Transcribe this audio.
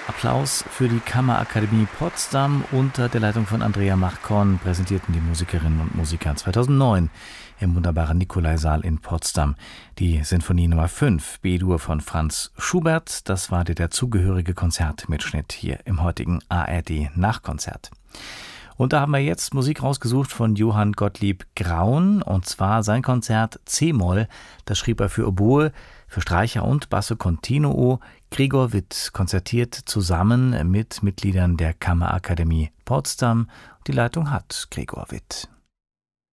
Applaus für die Kammerakademie Potsdam unter der Leitung von Andrea Marcon präsentierten die Musikerinnen und Musiker 2009 im wunderbaren Nikolaisaal in Potsdam die Sinfonie Nummer 5 B-Dur von Franz Schubert. Das war der dazugehörige Konzertmitschnitt hier im heutigen ARD Nachkonzert. Und da haben wir jetzt Musik rausgesucht von Johann Gottlieb Graun, und zwar sein Konzert C-Moll. Das schrieb er für Oboe, für Streicher und Basso Continuo. Gregor Witt konzertiert zusammen mit Mitgliedern der Kammerakademie Potsdam. Die Leitung hat Gregor Witt.